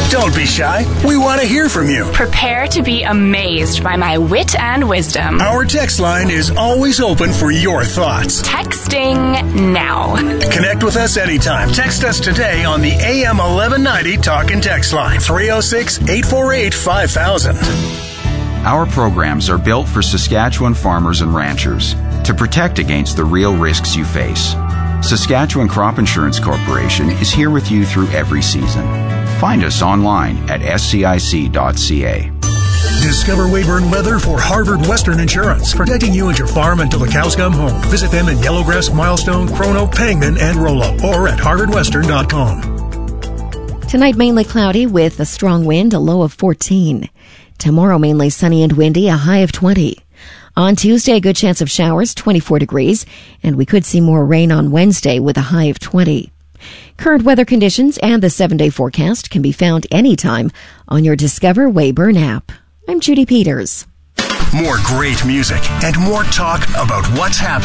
Don't be shy. We want to hear from you. Prepare to be amazed by my wit and wisdom. Our text line is always open for your thoughts. Texting now. Connect with us anytime. Text us today on the AM 1190 Talk and Text line, 306-848-5000. Our programs are built for Saskatchewan farmers and ranchers to protect against the real risks you face. Saskatchewan Crop Insurance Corporation is here with you through every season. Find us online at scic.ca. Discover Weyburn Weather for Harvard Western Insurance, protecting you and your farm until the cows come home. Visit them in Yellowgrass, Milestone, Chrono, Pangman, and Rollo, or at harvardwestern.com. Tonight, mainly cloudy with a strong wind, a low of 14. Tomorrow, mainly sunny and windy, a high of 20. On Tuesday, a good chance of showers, 24 degrees, and we could see more rain on Wednesday with a high of 20. Current weather conditions and the 7-day forecast can be found anytime on your Discover Weyburn app. I'm Judy Peters. More great music and more talk about what's happening.